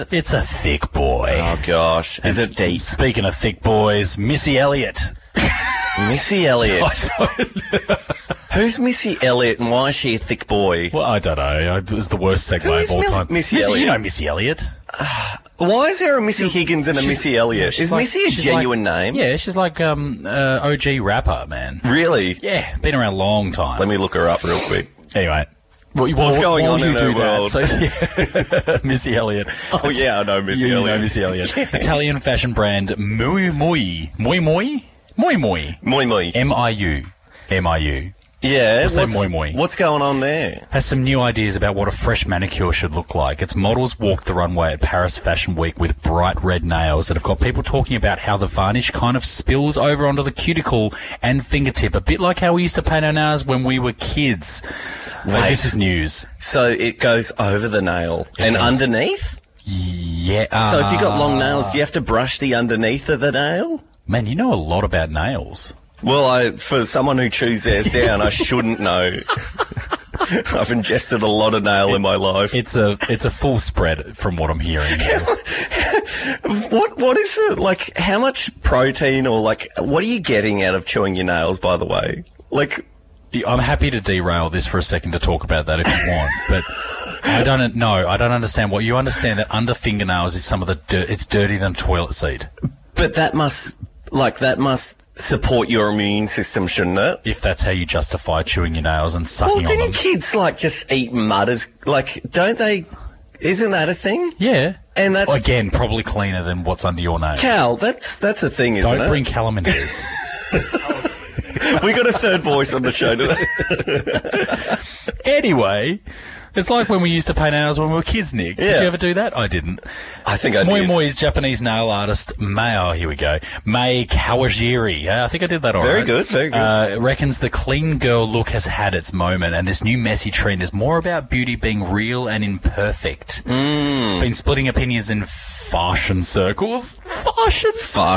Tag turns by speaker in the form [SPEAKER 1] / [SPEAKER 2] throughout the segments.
[SPEAKER 1] It's a thick boy.
[SPEAKER 2] Oh, gosh. Is it deep?
[SPEAKER 1] Speaking of thick boys, Missy Elliott.
[SPEAKER 2] Missy Elliott. Who's Missy Elliott and why is she a thick boy?
[SPEAKER 1] Well, I don't know. It was the worst segue of all time.
[SPEAKER 2] Missy Elliott?
[SPEAKER 1] You know Missy Elliott.
[SPEAKER 2] Why is there a Missy Higgins and a Missy Elliott? Is Missy a genuine name?
[SPEAKER 1] Yeah, she's like OG rapper, man.
[SPEAKER 2] Really?
[SPEAKER 1] Yeah, been around a long time.
[SPEAKER 2] Let me look her up real quick.
[SPEAKER 1] Anyway.
[SPEAKER 2] What's going on in her world?
[SPEAKER 1] So, yeah, Missy Elliott.
[SPEAKER 2] Oh, yeah, I know Missy Elliott.
[SPEAKER 1] You know Missy Elliott. Yeah. Italian fashion brand Moi Moi. M-I-U.
[SPEAKER 2] Yeah,
[SPEAKER 1] what's
[SPEAKER 2] going on there?
[SPEAKER 1] Has some new ideas about what a fresh manicure should look like. Its models walked the runway at Paris Fashion Week with bright red nails that have got people talking about how the varnish kind of spills over onto the cuticle and fingertip, a bit like how we used to paint our nails when we were kids. Wait, this is news.
[SPEAKER 2] So it goes over the nail and underneath?
[SPEAKER 1] Yeah.
[SPEAKER 2] So if you've got long nails, do you have to brush the underneath of the nail?
[SPEAKER 1] Man, you know a lot about nails.
[SPEAKER 2] Well, for someone who chews theirs down, I shouldn't know. I've ingested a lot of nail in my life.
[SPEAKER 1] It's a full spread from what I'm hearing.
[SPEAKER 2] What is it? Like, how much protein or, like, what are you getting out of chewing your nails, by the way? Like,
[SPEAKER 1] I'm happy to derail this for a second to talk about that if you want, but I don't know. I don't understand what you understand that under fingernails is some of the dirt. It's dirtier than a toilet seat.
[SPEAKER 2] But that must support your immune system, shouldn't it?
[SPEAKER 1] If that's how you justify chewing your nails and sucking on them.
[SPEAKER 2] Well, didn't kids, just eat mud as, don't they? Isn't that a thing?
[SPEAKER 1] Yeah.
[SPEAKER 2] And that's...
[SPEAKER 1] Again, probably cleaner than what's under your nail.
[SPEAKER 2] Cal, that's a thing, isn't it?
[SPEAKER 1] Don't bring Callum into this.
[SPEAKER 2] We got a third voice on the show today.
[SPEAKER 1] Anyway... It's like when we used to paint nails when we were kids, Nick.
[SPEAKER 2] Yeah.
[SPEAKER 1] Did you ever do that? I didn't.
[SPEAKER 2] I think I did.
[SPEAKER 1] Moi Moi's Japanese nail artist, Mai Kawajiri. I think I did that all
[SPEAKER 2] very
[SPEAKER 1] right.
[SPEAKER 2] Good, very good.
[SPEAKER 1] Reckons the clean girl look has had its moment, and this new messy trend is more about beauty being real and imperfect. It's been splitting opinions in fashion circles. Fashion.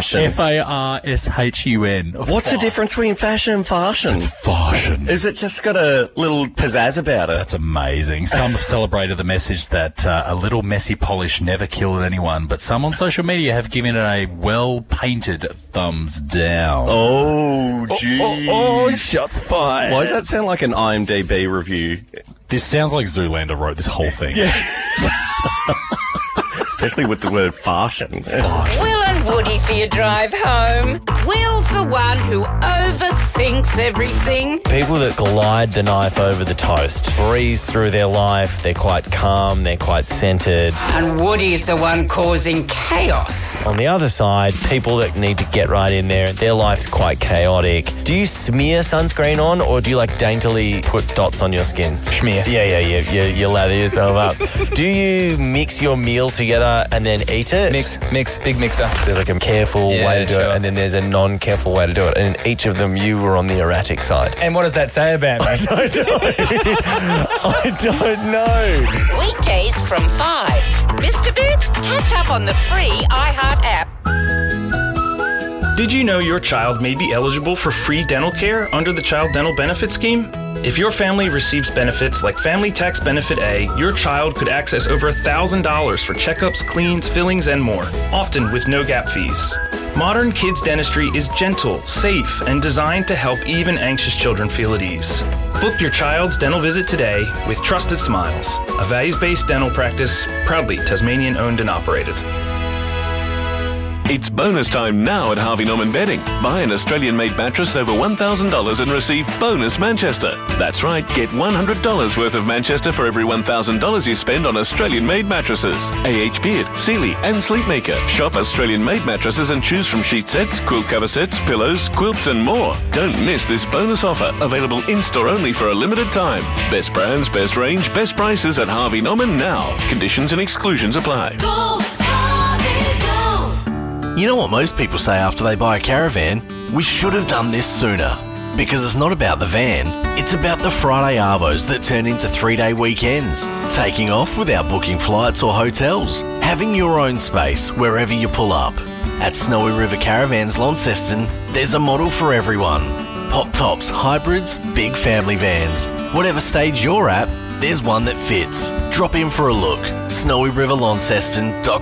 [SPEAKER 1] F-A-R-S-H-U-N.
[SPEAKER 2] What's the difference between fashion and fashion?
[SPEAKER 1] It's fashion.
[SPEAKER 2] Is it just got a little pizzazz about it?
[SPEAKER 1] That's amazing. Some have celebrated the message that a little messy polish never killed anyone, but some on social media have given it a well-painted thumbs down.
[SPEAKER 2] Oh, gee.
[SPEAKER 1] Oh, shots fired.
[SPEAKER 2] Why does that sound like an IMDb review?
[SPEAKER 1] This sounds like Zoolander wrote this whole thing.
[SPEAKER 2] Yeah. Especially with the word fashion.
[SPEAKER 3] Will and Woody for your drive home. Will's the one who overthinks everything.
[SPEAKER 4] People that glide the knife over the toast, breeze through their life, they're quite calm, they're quite centred.
[SPEAKER 3] And Woody's the one causing chaos.
[SPEAKER 4] On the other side, people that need to get right in there, their life's quite chaotic. Do you smear sunscreen on or do you daintily put dots on your skin?
[SPEAKER 1] Schmear.
[SPEAKER 4] Yeah, you lather yourself up. Do you mix your meal together and then eat it?
[SPEAKER 5] Mix, big mixer.
[SPEAKER 4] There's a careful way to do it, and then there's a non-careful way to do it. And in each of them, you were on the erratic side.
[SPEAKER 5] And what does that say about me?
[SPEAKER 4] I don't know.
[SPEAKER 3] Weekdays from 5. Mr. Bit, catch up on the free iHeart app.
[SPEAKER 6] Did you know your child may be eligible for free dental care under the Child Dental Benefit Scheme? If your family receives benefits like Family Tax Benefit A, your child could access over $1,000 for checkups, cleans, fillings, and more, often with no gap fees. Modern kids dentistry is gentle, safe, and designed to help even anxious children feel at ease. Book your child's dental visit today with Trusted Smiles, a values-based dental practice proudly Tasmanian owned and operated.
[SPEAKER 7] It's bonus time now at Harvey Norman Bedding. Buy an Australian-made mattress over $1,000 and receive bonus Manchester. That's right, get $100 worth of Manchester for every $1,000 you spend on Australian-made mattresses. AH Beard, Sealy and Sleepmaker. Shop Australian-made mattresses and choose from sheet sets, quilt cover sets, pillows, quilts and more. Don't miss this bonus offer, available in-store only for a limited time. Best brands, best range, best prices at Harvey Norman now. Conditions and exclusions apply.
[SPEAKER 8] Go, Harvey, go!
[SPEAKER 9] You know what most people say after they buy a caravan? We should have done this sooner. Because it's not about the van, it's about the Friday arvos that turn into 3-day weekends. Taking off without booking flights or hotels. Having your own space wherever you pull up. At Snowy River Caravans Launceston, there's a model for everyone. Pop tops, hybrids, big family vans. Whatever stage you're at, there's one that fits. Drop in for a look. SnowyRiverLaunceston.com